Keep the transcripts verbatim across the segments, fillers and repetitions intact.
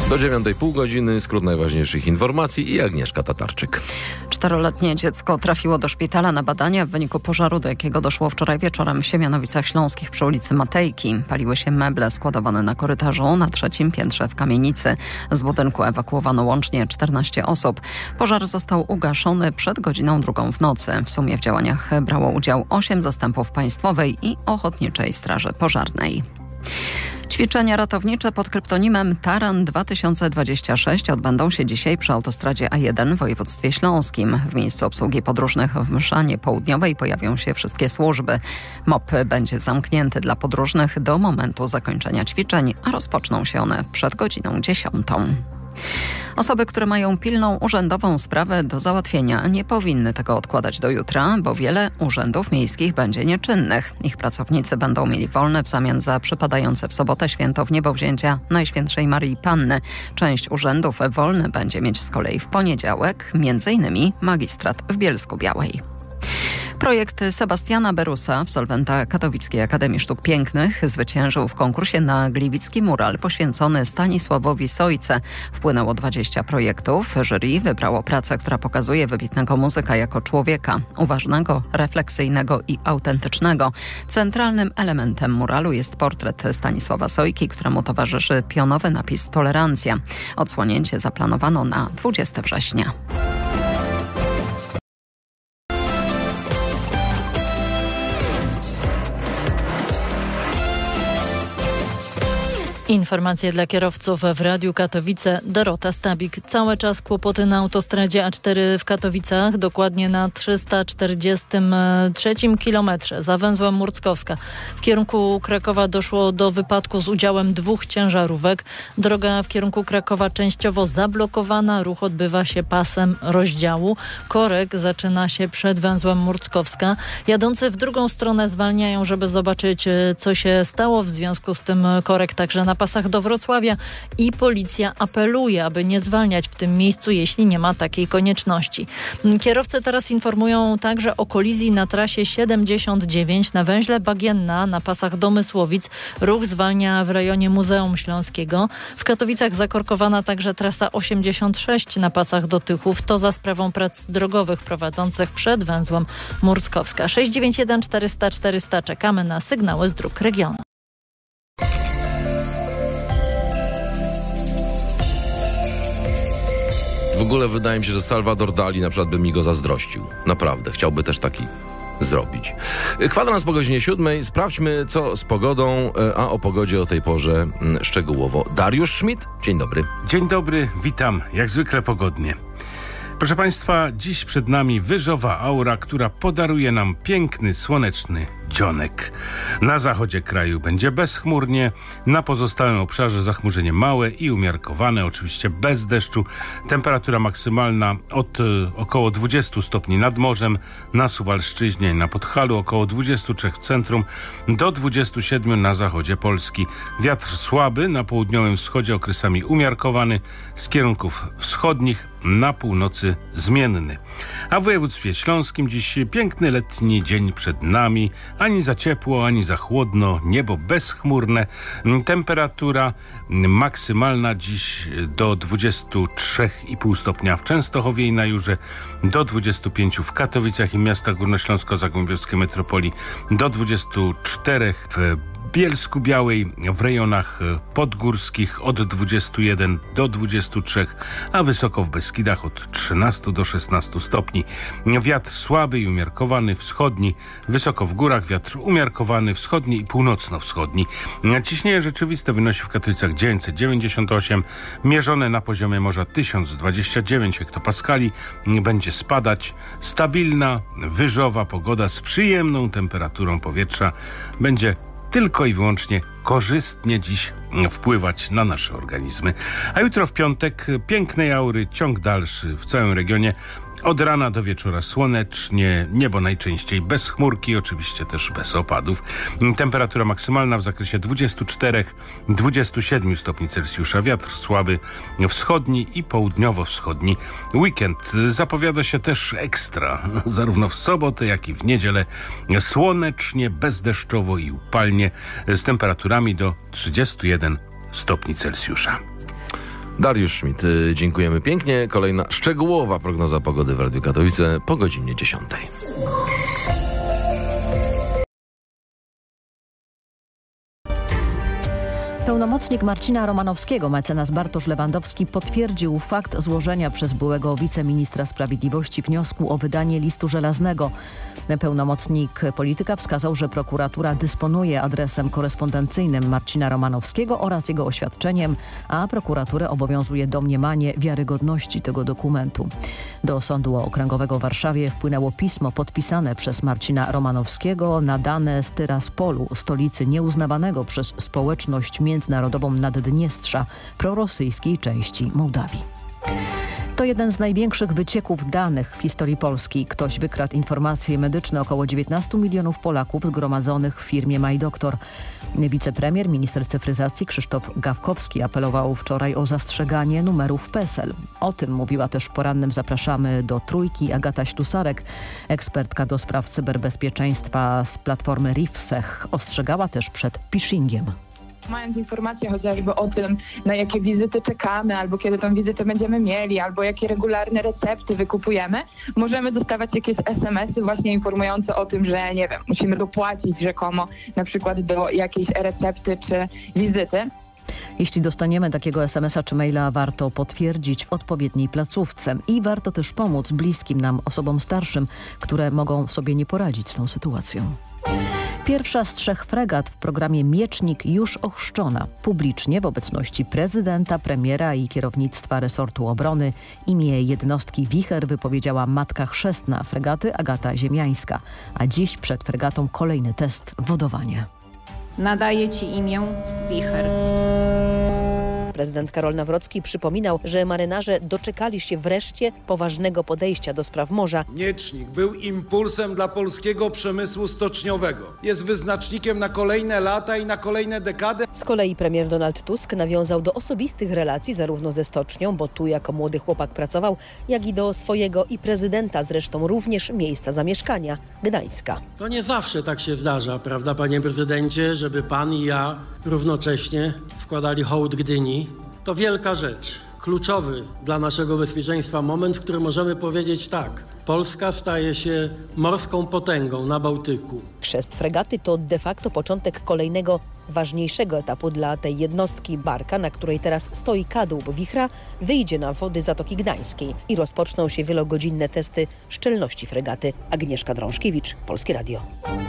Do dziewiątej pół godziny, skrót najważniejszych informacji i Agnieszka Tatarczyk. Czteroletnie dziecko trafiło do szpitala na badania w wyniku pożaru, do jakiego doszło wczoraj wieczorem w Siemianowicach Śląskich przy ulicy Matejki. Paliły się meble składowane na korytarzu na trzecim piętrze w kamienicy. Z budynku ewakuowano łącznie czternaście osób. Pożar został ugaszony przed godziną drugą w nocy. W sumie w działaniach brało udział osiem zastępów Państwowej i Ochotniczej Straży Pożarnej. Ćwiczenia ratownicze pod kryptonimem Taran dwa tysiące dwadzieścia sześć odbędą się dzisiaj przy autostradzie A jeden w województwie śląskim. W miejscu obsługi podróżnych w Mszanie Południowej pojawią się wszystkie służby. M O P będzie zamknięty dla podróżnych do momentu zakończenia ćwiczeń, a rozpoczną się one przed godziną dziesiątą. Osoby, które mają pilną urzędową sprawę do załatwienia, nie powinny tego odkładać do jutra, bo wiele urzędów miejskich będzie nieczynnych. Ich pracownicy będą mieli wolne w zamian za przypadające w sobotę święto wniebowzięcia Najświętszej Maryi Panny. Część urzędów wolne będzie mieć z kolei w poniedziałek, między innymi magistrat w Bielsku-Białej. Projekt Sebastiana Berusa, absolwenta Katowickiej Akademii Sztuk Pięknych, zwyciężył w konkursie na gliwicki mural poświęcony Stanisławowi Sojce. Wpłynęło dwadzieścia projektów. Jury wybrało pracę, która pokazuje wybitnego muzyka jako człowieka, uważnego, refleksyjnego i autentycznego. Centralnym elementem muralu jest portret Stanisława Sojki, któremu towarzyszy pionowy napis Tolerancja. Odsłonięcie zaplanowano na dwudziestego września. Informacje dla kierowców w Radiu Katowice. Dorota Stabik. Cały czas kłopoty na autostradzie A cztery w Katowicach, dokładnie na trzysta czterdziestym trzecim kilometrze za węzłem Murckowska. W kierunku Krakowa doszło do wypadku z udziałem dwóch ciężarówek. Droga w kierunku Krakowa częściowo zablokowana. Ruch odbywa się pasem rozdziału. Korek zaczyna się przed węzłem Murckowska. Jadący w drugą stronę zwalniają, żeby zobaczyć, co się stało. W związku z tym korek także na pasach do Wrocławia i policja apeluje, aby nie zwalniać w tym miejscu, jeśli nie ma takiej konieczności. Kierowcy teraz informują także o kolizji na trasie siedemdziesiąt dziewięć na węźle Bagienna na pasach do Mysłowic. Ruch zwalnia w rejonie Muzeum Śląskiego. W Katowicach zakorkowana także trasa osiemdziesiąt sześć na pasach do Tychów. To za sprawą prac drogowych prowadzących przed węzłem Murckowska. sześć dziewięć jeden czterysta czterysta. Czekamy na sygnały z dróg regionu. W ogóle wydaje mi się, że Salvador Dali na przykład by mi go zazdrościł. Naprawdę, chciałby też taki zrobić. Kwadrans po godzinie siódmej. Sprawdźmy, co z pogodą, a o pogodzie o tej porze szczegółowo. Dariusz Schmidt, dzień dobry. Dzień dobry, witam, jak zwykle pogodnie. Proszę Państwa, dziś przed nami wyżowa aura, która podaruje nam piękny, słoneczny dzionek. Na zachodzie kraju będzie bezchmurnie, na pozostałym obszarze zachmurzenie małe i umiarkowane, oczywiście bez deszczu. Temperatura maksymalna od y, około dwudziestu stopni nad morzem, na Suwalszczyźnie i na Podhalu, około dwudziestu trzech w centrum, do dwudziestu siedmiu na zachodzie Polski. Wiatr słaby, na południowym wschodzie okresami umiarkowany, z kierunków wschodnich, na północy zmienny. A w województwie śląskim dziś piękny letni dzień przed nami. Ani za ciepło, ani za chłodno. Niebo bezchmurne. Temperatura maksymalna dziś do dwudziestu trzech i pół stopnia w Częstochowie i na Jurze, do dwudziestu pięciu w Katowicach i miastach górnośląsko-zagłębiowskiej metropolii, do dwudziestu czterech w Bielsku Białej, w rejonach podgórskich od dwudziestu jeden do dwudziestu trzech, a wysoko w Beskidach od trzynastu do szesnastu stopni. Wiatr słaby i umiarkowany wschodni, wysoko w górach wiatr umiarkowany wschodni i północno-wschodni. Ciśnienie rzeczywiste wynosi w Katowicach dziewięćset dziewięćdziesiąt osiem, mierzone na poziomie morza tysiąc dwadzieścia dziewięć hektopaskali. Będzie spadać. Stabilna, wyżowa pogoda z przyjemną temperaturą powietrza będzie tylko i wyłącznie korzystnie dziś wpływać na nasze organizmy. A jutro w piątek pięknej aury, ciąg dalszy w całym regionie. Od rana do wieczora słonecznie, niebo najczęściej bez chmurki, oczywiście też bez opadów. Temperatura maksymalna w zakresie dwudziestu czterech do dwudziestu siedmiu stopni Celsjusza. Wiatr słaby wschodni i południowo-wschodni. Weekend zapowiada się też ekstra, zarówno w sobotę, jak i w niedzielę. Słonecznie, bezdeszczowo i upalnie, z temperaturami do trzydziestu jeden stopni Celsjusza. Dariusz Schmidt, dziękujemy pięknie. Kolejna szczegółowa prognoza pogody w Radiu Katowice po godzinie dziesiątej. Pełnomocnik Marcina Romanowskiego, mecenas Bartosz Lewandowski, potwierdził fakt złożenia przez byłego wiceministra sprawiedliwości wniosku o wydanie listu żelaznego. Pełnomocnik polityka wskazał, że prokuratura dysponuje adresem korespondencyjnym Marcina Romanowskiego oraz jego oświadczeniem, a prokuraturę obowiązuje domniemanie wiarygodności tego dokumentu. Do Sądu Okręgowego w Warszawie wpłynęło pismo podpisane przez Marcina Romanowskiego, nadane z Tyraspolu, stolicy nieuznawanego przez społeczność międzynarodową Naddniestrza, prorosyjskiej części Mołdawii. To jeden z największych wycieków danych w historii Polski. Ktoś wykradł informacje medyczne około dziewiętnastu milionów Polaków zgromadzonych w firmie MyDoktor. Wicepremier, minister cyfryzacji Krzysztof Gawkowski apelował wczoraj o zastrzeganie numerów PESEL. O tym mówiła też w porannym Zapraszamy do Trójki Agata Ślusarek, ekspertka do spraw cyberbezpieczeństwa z platformy RIFSECH. Ostrzegała też przed phishingiem. Mając informacje chociażby o tym, na jakie wizyty czekamy, albo kiedy tą wizytę będziemy mieli, albo jakie regularne recepty wykupujemy, możemy dostawać jakieś es em esy właśnie informujące o tym, że nie wiem, musimy dopłacić rzekomo na przykład do jakiejś recepty czy wizyty. Jeśli dostaniemy takiego es em esa czy maila, warto potwierdzić w odpowiedniej placówce i warto też pomóc bliskim nam osobom starszym, które mogą sobie nie poradzić z tą sytuacją. Pierwsza z trzech fregat w programie Miecznik już ochrzczona. Publicznie w obecności prezydenta, premiera i kierownictwa resortu obrony imię jednostki Wicher wypowiedziała matka chrzestna fregaty Agata Ziemiańska. A dziś przed fregatą kolejny test wodowania. Nadaję ci imię Wicher. Prezydent Karol Nawrocki przypominał, że marynarze doczekali się wreszcie poważnego podejścia do spraw morza. Miecznik był impulsem dla polskiego przemysłu stoczniowego. Jest wyznacznikiem na kolejne lata i na kolejne dekady. Z kolei premier Donald Tusk nawiązał do osobistych relacji zarówno ze stocznią, bo tu jako młody chłopak pracował, jak i do swojego i prezydenta, zresztą również miejsca zamieszkania, Gdańska. To nie zawsze tak się zdarza, prawda, panie prezydencie, żeby pan i ja równocześnie składali hołd Gdyni. To wielka rzecz, kluczowy dla naszego bezpieczeństwa moment, w którym możemy powiedzieć tak, Polska staje się morską potęgą na Bałtyku. Chrzest fregaty to de facto początek kolejnego ważniejszego etapu dla tej jednostki. Barka, na której teraz stoi kadłub Wichra, wyjdzie na wody Zatoki Gdańskiej i rozpoczną się wielogodzinne testy szczelności fregaty. Agnieszka Drążkiewicz, Polskie Radio.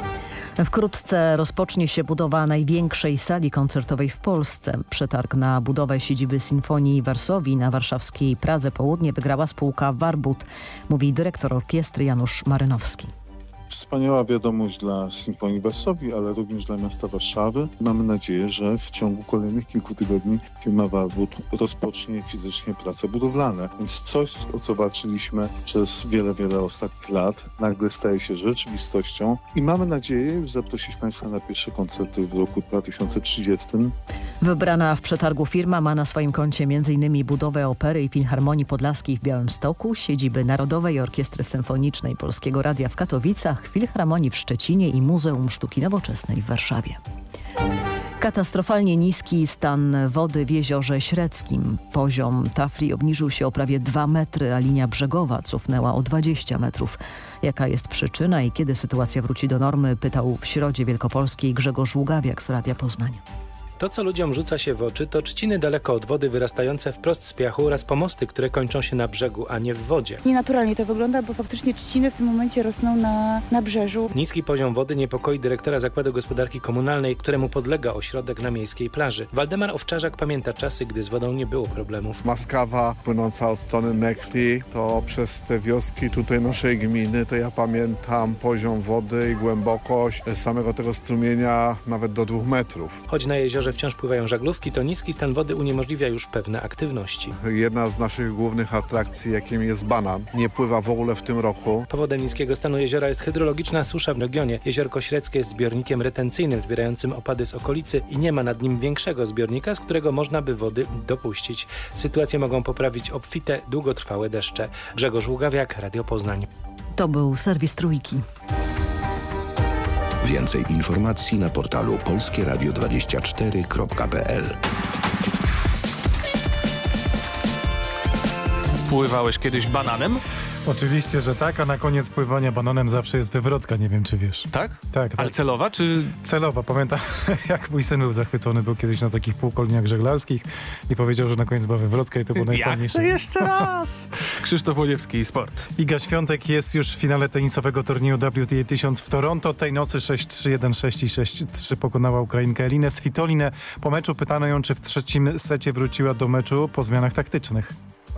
Wkrótce rozpocznie się budowa największej sali koncertowej w Polsce. Przetarg na budowę siedziby Sinfonii Varsovii na warszawskiej Pradze Południe wygrała spółka Warbut, mówi dyrektor orkiestry Janusz Marynowski. Wspaniała wiadomość dla Sinfonii Varsovii, ale również dla miasta Warszawy. Mamy nadzieję, że w ciągu kolejnych kilku tygodni firma Warbut rozpocznie fizycznie prace budowlane. Więc coś, o co walczyliśmy przez wiele, wiele ostatnich lat, nagle staje się rzeczywistością i mamy nadzieję już zaprosić Państwa na pierwsze koncerty w roku dwa tysiące trzydziestym. Wybrana w przetargu firma ma na swoim koncie między innymi budowę Opery i Filharmonii Podlaskiej w Białymstoku, siedziby Narodowej Orkiestry Symfonicznej Polskiego Radia w Katowicach, Filharmonii w Szczecinie i Muzeum Sztuki Nowoczesnej w Warszawie. Katastrofalnie niski stan wody w Jeziorze Średzkim. Poziom tafli obniżył się o prawie dwa metry, a linia brzegowa cofnęła o dwadzieścia metrów. Jaka jest przyczyna i kiedy sytuacja wróci do normy, pytał w Środzie Wielkopolskiej Grzegorz Ługawiak z Radia Poznań. To, co ludziom rzuca się w oczy, to trzciny daleko od wody wyrastające wprost z piachu oraz pomosty, które kończą się na brzegu, a nie w wodzie. Nienaturalnie to wygląda, bo faktycznie trzciny w tym momencie rosną na, na brzeżu. Niski poziom wody niepokoi dyrektora Zakładu Gospodarki Komunalnej, któremu podlega ośrodek na miejskiej plaży. Waldemar Owczarzak pamięta czasy, gdy z wodą nie było problemów. Maskawa płynąca od strony Nekli, to przez te wioski tutaj naszej gminy, to ja pamiętam poziom wody i głębokość samego tego strumienia nawet do dwóch metrów. Choć na jeziorze wciąż pływają żaglówki, to niski stan wody uniemożliwia już pewne aktywności. Jedna z naszych głównych atrakcji, jakim jest banan, nie pływa w ogóle w tym roku. Powodem niskiego stanu jeziora jest hydrologiczna susza w regionie. Jeziorko Średzkie jest zbiornikiem retencyjnym zbierającym opady z okolicy i nie ma nad nim większego zbiornika, z którego można by wody dopuścić. Sytuację mogą poprawić obfite, długotrwałe deszcze. Grzegorz Ługawiak, Radio Poznań. To był serwis Trójki. Więcej informacji na portalu polskieradio dwadzieścia cztery kropka p l. Pływałeś kiedyś bananem? Oczywiście, że tak, a na koniec pływania bananem zawsze jest wywrotka, nie wiem czy wiesz. Tak? Tak. Ale tak. celowa czy... Celowa, pamiętam jak mój syn był zachwycony, był kiedyś na takich półkolniach żeglarskich i powiedział, że na koniec była wywrotka i to było najfajniejsze. Jak to jeszcze raz? Krzysztof Łodziewski i Sport. Iga Świątek jest już w finale tenisowego turnieju W T A tysiąc w Toronto. Tej nocy sześć trzy, jeden sześć i sześć trzy pokonała Ukrainkę Elinę Svitolinę. Po meczu pytano ją, czy w trzecim secie wróciła do meczu po zmianach taktycznych.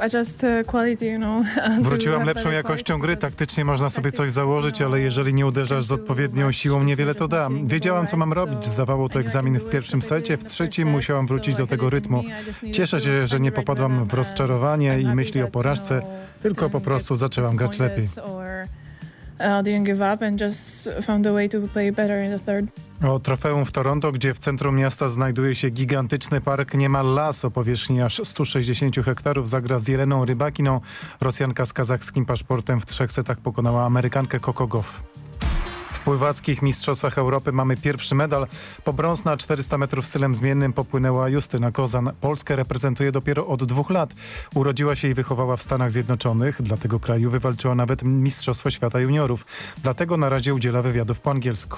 Wróciłam lepszą jakością gry. Taktycznie można sobie coś założyć, ale jeżeli nie uderzasz z odpowiednią siłą, niewiele to da. Wiedziałam, co mam robić. Zdawało to egzamin w pierwszym secie. W trzecim musiałam wrócić do tego rytmu. Cieszę się, że nie popadłam w rozczarowanie i myśli o porażce, tylko po prostu zaczęłam grać lepiej. O trofeum w Toronto, gdzie w centrum miasta znajduje się gigantyczny park Niemal Las o powierzchni aż stu sześćdziesięciu hektarów, zagra z Jeleną Rybakiną. Rosjanka z kazachskim paszportem w trzech setach pokonała Amerykankę Coco Gauff. W pływackich mistrzostwach Europy mamy pierwszy medal. Po brąz na czterysta metrów stylem zmiennym popłynęła Justyna Kozan. Polskę reprezentuje dopiero od dwóch lat. Urodziła się i wychowała w Stanach Zjednoczonych. Dla tego kraju wywalczyła nawet Mistrzostwo Świata Juniorów. Dlatego na razie udziela wywiadów po angielsku.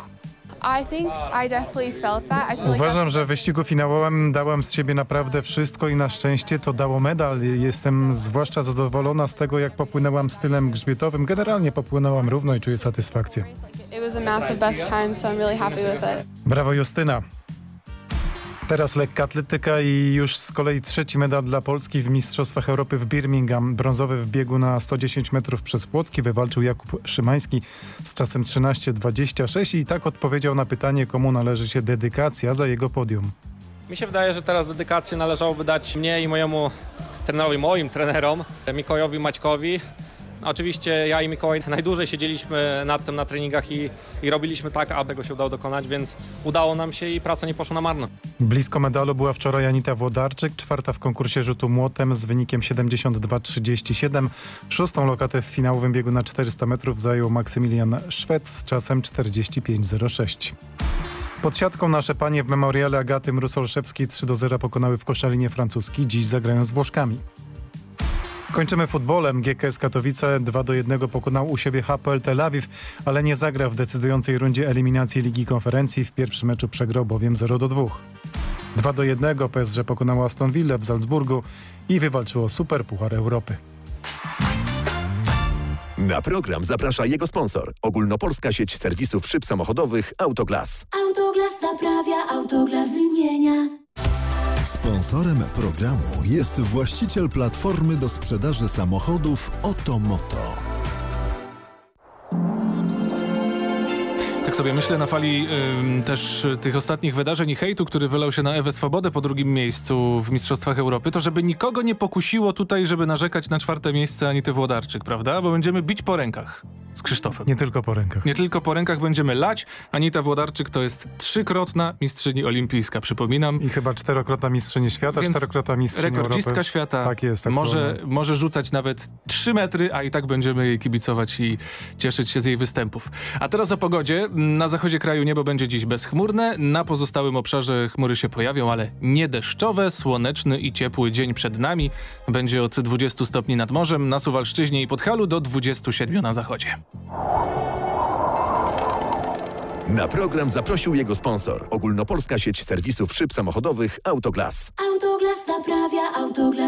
Uważam, że w wyścigu finałowym dałam z siebie naprawdę wszystko i na szczęście to dało medal. Jestem zwłaszcza zadowolona z tego, jak popłynęłam stylem grzbietowym. Generalnie popłynęłam równo i czuję satysfakcję. Brawo Justyna. Teraz lekka atletyka i już z kolei trzeci medal dla Polski w Mistrzostwach Europy w Birmingham. Brązowy w biegu na sto dziesięć metrów przez płotki wywalczył Jakub Szymański z czasem trzynaście dwadzieścia sześć i tak odpowiedział na pytanie, komu należy się dedykacja za jego podium. Mi się wydaje, że teraz dedykację należałoby dać mnie i mojemu trenerowi, moim trenerom, Mikołajowi Maćkowi. Oczywiście ja i Mikołaj najdłużej siedzieliśmy nad tym na treningach i, i robiliśmy tak, aby tego się udało dokonać, więc udało nam się i praca nie poszła na marno. Blisko medalu była wczoraj Anita Włodarczyk, czwarta w konkursie rzutu młotem z wynikiem siedemdziesiąt dwa trzydzieści siedem. Szóstą lokatę w finałowym biegu na czterysta metrów zajął Maksymilian Szwed z czasem czterdzieści pięć zero sześć. Pod siatką nasze panie w memoriale Agaty Mrus-Olszewskiej trzy do zera pokonały w Koszalinie francuski. Dziś zagrają z Włoszkami. Kończymy futbolem. G K S Katowice dwa do jednego pokonał u siebie H P L Tel Awiw, ale nie zagra w decydującej rundzie eliminacji Ligi Konferencji. W pierwszym meczu przegrał bowiem zero do dwóch. dwa do jednego P S G pokonało Aston Villę w Salzburgu i wywalczyło Superpuchar Europy. Na program zaprasza jego sponsor. Ogólnopolska sieć serwisów szyb samochodowych Autoglas. Autoglas naprawia, Autoglas wymienia. Sponsorem programu jest właściciel platformy do sprzedaży samochodów Otomoto. Tak sobie myślę na fali y, też tych ostatnich wydarzeń i hejtu, który wylał się na Ewę Swobodę po drugim miejscu w Mistrzostwach Europy, to żeby nikogo nie pokusiło tutaj, żeby narzekać na czwarte miejsce Anity Włodarczyk, prawda? Bo będziemy bić po rękach z Krzysztofem. Nie tylko po rękach. Nie tylko po rękach będziemy lać. Anita Włodarczyk to jest trzykrotna mistrzyni olimpijska, przypominam. I chyba czterokrotna mistrzyni świata, Więc czterokrotna mistrzyni rekordzistka Europy. świata. Tak jest. Może, może rzucać nawet trzy metry, a i tak będziemy jej kibicować i cieszyć się z jej występów. A teraz o pogodzie. Na zachodzie kraju niebo będzie dziś bezchmurne. Na pozostałym obszarze chmury się pojawią, ale nie deszczowe. Słoneczny i ciepły dzień przed nami. Będzie od dwudziestu stopni nad morzem, na Suwalszczyźnie i Podhalu do dwudziestu siedmiu na zachodzie. Na program zaprosił jego sponsor. Ogólnopolska sieć serwisów szyb samochodowych Autoglas. Autoglas naprawia, Autoglas